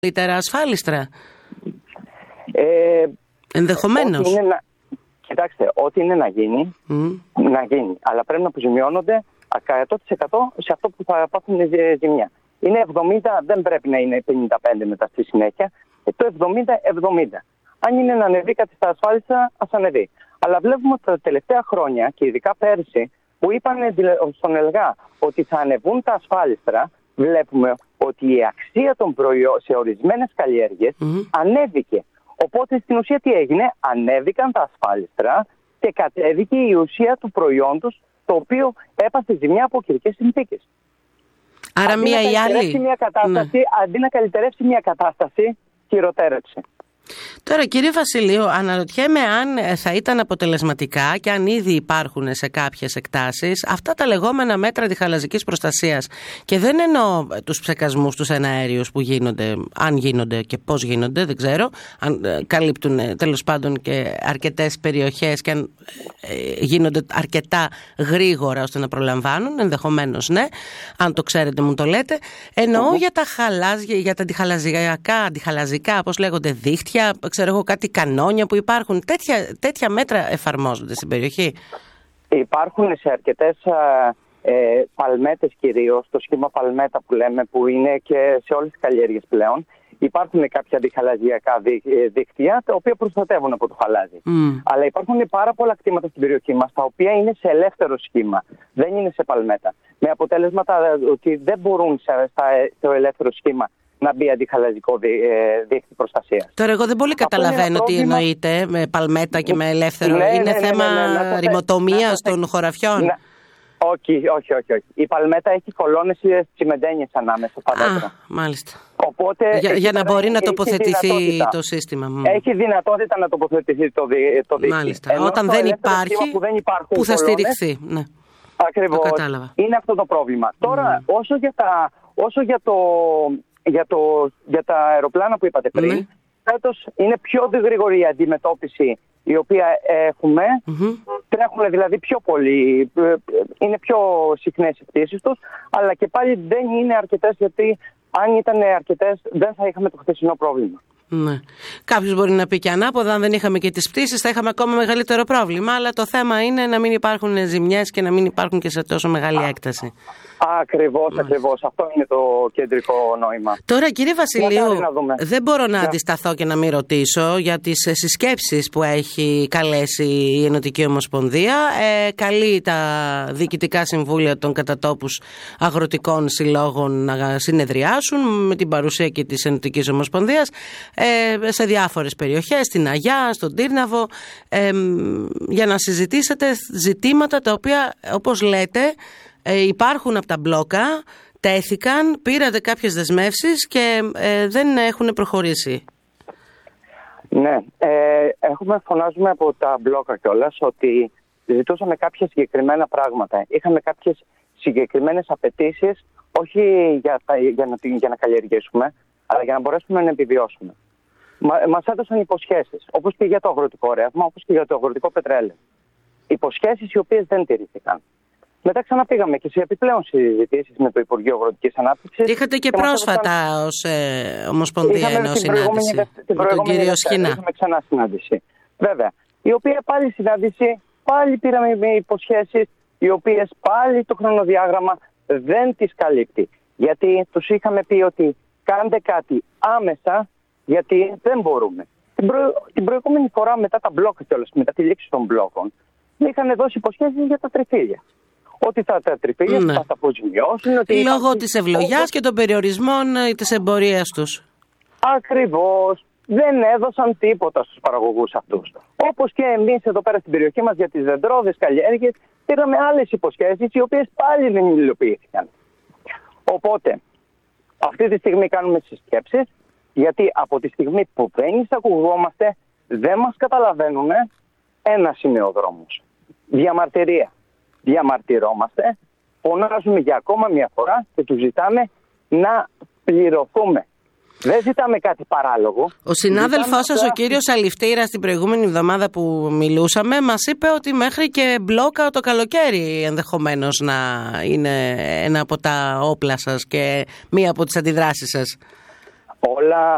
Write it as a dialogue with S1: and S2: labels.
S1: καλύτερα ασφάλιστρα. Ενδεχομένως.
S2: Κοιτάξτε, ό,τι είναι να γίνει, να γίνει. Αλλά πρέπει να αποζημιώνονται 100% σε αυτό που θα πάθουν ζημιά. Είναι 70, δεν πρέπει να είναι 55 μετά στη συνέχεια. Το 70-70. Αν είναι να ανεβεί κάτι στα ασφάλιστρα, ας ανεβεί. Αλλά βλέπουμε τα τελευταία χρόνια και ειδικά πέρσι που είπαν στον ΕΛΓΑ ότι θα ανεβούν τα ασφάλιστρα, βλέπουμε ότι η αξία των προϊόντων σε ορισμένες καλλιέργειες ανέβηκε. Οπότε στην ουσία τι έγινε, ανέβηκαν τα ασφάλιστρα και κατέβηκε η ουσία του προϊόντος, το οποίο έπαθε ζημιά από καιρικές συνθήκες.
S1: Άρα αντί μία ή άλλη.
S2: Αντί να καλυτερεύσει μια κατάσταση, χειροτέρεψε.
S1: Τώρα, κύριε Βασιλείου, αναρωτιέμαι αν θα ήταν αποτελεσματικά και αν ήδη υπάρχουν σε κάποιες εκτάσεις αυτά τα λεγόμενα μέτρα διχαλαζικής προστασίας. Και δεν εννοώ τους ψεκασμούς τους εναέριους που γίνονται, αν γίνονται και πώς γίνονται, δεν ξέρω, αν καλύπτουν τέλος πάντων και αρκετές περιοχές και αν γίνονται αρκετά γρήγορα ώστε να προλαμβάνουν, ενδεχομένως ναι, αν το ξέρετε μου το λέτε. Εννοώ για τα χαλάζια, για τα αντιχαλαζικά, όπως λέγονται, δίχτυα, ξέρω εγώ, κάτι κανόνια που υπάρχουν. Τέτοια μέτρα εφαρμόζονται στην περιοχή?
S2: Υπάρχουν σε αρκετές παλμέτες, κυρίως το σχήμα παλμέτα που λέμε, που είναι και σε όλες τις καλλιέργειες πλέον. Υπάρχουν κάποια διχαλαζιακά δίκτυα τα οποία προστατεύουν από το χαλάζι. Αλλά υπάρχουν πάρα πολλά κτήματα στην περιοχή μας τα οποία είναι σε ελεύθερο σχήμα. Δεν είναι σε παλμέτα. Με αποτέλεσμα ότι δεν μπορούν στο ελεύθερο σχήμα να μπει αντιχαλαζικό δίκτυο προστασία.
S1: Τώρα, εγώ δεν πολύ καταλαβαίνω τι εννοείται με παλμέτα και με ελεύθερο. Είναι θέμα ρημοτομίας των χωραφιών.
S2: Όχι. Η παλμέτα έχει κολόνες τσιμεντένιες ανάμεσα στα δέντρα.
S1: Μάλιστα.
S2: Οπότε,
S1: για να μπορεί να τοποθετηθεί το σύστημα.
S2: Έχει δυνατότητα να τοποθετηθεί το δίκτυο.
S1: Μάλιστα. Όταν δεν υπάρχει, που θα στηριχθεί. Ναι.
S2: Ακριβώς. Είναι αυτό το πρόβλημα. Τώρα, όσο για τα αεροπλάνα που είπατε πριν, φέτος είναι πιο γρήγορη η αντιμετώπιση η οποία έχουμε. Τρέχουν δηλαδή πιο πολύ, είναι πιο συχνές οι πτήσεις τους, αλλά και πάλι δεν είναι αρκετές, γιατί αν ήταν αρκετές δεν θα είχαμε το χθεσινό πρόβλημα.
S1: Ναι. Κάποιος μπορεί να πει και ανάποδα, αν δεν είχαμε και τις πτήσεις θα είχαμε ακόμα μεγαλύτερο πρόβλημα, αλλά το θέμα είναι να μην υπάρχουν ζημιές και να μην υπάρχουν και σε τόσο μεγάλη έκταση.
S2: Ακριβώς. Αυτό είναι το κεντρικό νόημα.
S1: Τώρα, κύριε Βασιλείου, δεν μπορώ να αντισταθώ και να μην ρωτήσω για τις συσκέψεις που έχει καλέσει η Ενωτική Ομοσπονδία. Καλεί τα διοικητικά συμβούλια των κατατόπους αγροτικών συλλόγων να συνεδριάσουν με την παρουσία και της Ενωτικής Ομοσπονδίας σε διάφορες περιοχές, στην Αγιά, στον Τύρναβο, για να συζητήσετε ζητήματα τα οποία, όπως λέτε, υπάρχουν από τα μπλόκα, τέθηκαν, πήρατε κάποιες δεσμεύσεις και δεν έχουν προχωρήσει.
S2: Ναι, φωνάζουμε από τα μπλόκα κιόλας ότι ζητούσαμε κάποια συγκεκριμένα πράγματα. Είχαμε κάποιες συγκεκριμένες απαιτήσεις, όχι για να καλλιεργήσουμε, αλλά για να μπορέσουμε να επιβιώσουμε. Μας έδωσαν υποσχέσεις, όπως και για το αγροτικό ρεύμα, όπως και για το αγροτικό πετρέλαιο. Υποσχέσεις οι οποίες δεν τηρήθηκαν. Μετά ξαναπήγαμε και σε επιπλέον συζητήσεις με το Υπουργείο Αγροτικής Ανάπτυξης.
S1: Είχατε και πρόσφατα ως Ομοσπονδία ενός συνάντηση με τον κύριο Σχοινά.
S2: Είχαμε ξανά συνάντηση. Βέβαια, η οποία πάλι συνάντηση, πάλι πήραμε με υποσχέσεις, οι οποίες πάλι το χρονοδιάγραμμα δεν τις καλύπτει. Γιατί τους είχαμε πει ότι κάντε κάτι άμεσα, γιατί δεν μπορούμε. Την προηγούμενη φορά, μετά τα μπλόκα κιόλας, μετά τη λήξη των μπλόκων, είχαν δώσει υποσχέσεις για τα τριφύλια. Ότι τα τριφύλια θα τα αποζημιώσουν.
S1: Λόγω της ευλογιάς και των περιορισμών της εμπορίας τους.
S2: Ακριβώς. Δεν έδωσαν τίποτα στους παραγωγούς αυτούς. Όπως και εμείς εδώ πέρα στην περιοχή μας για τις δεντρώδες καλλιέργειες, πήραμε άλλες υποσχέσεις, οι οποίες πάλι δεν υλοποιήθηκαν. Οπότε, αυτή τη στιγμή κάνουμε συσκέψεις, γιατί από τη στιγμή που δεν εισακουγόμαστε, δεν μας καταλαβαίνουν. Ένας είναι ο δρόμος. Διαμαρτυρία. Διαμαρτυρόμαστε, φωνάζουμε για ακόμα μια φορά και τους ζητάμε να πληρωθούμε. Δεν ζητάμε κάτι παράλογο.
S1: Ο συνάδελφός σας, ο κύριος Αληφτήρας, την προηγούμενη εβδομάδα που μιλούσαμε, μας είπε ότι μέχρι και μπλόκα το καλοκαίρι ενδεχομένως να είναι ένα από τα όπλα σας και μία από τις αντιδράσεις σας.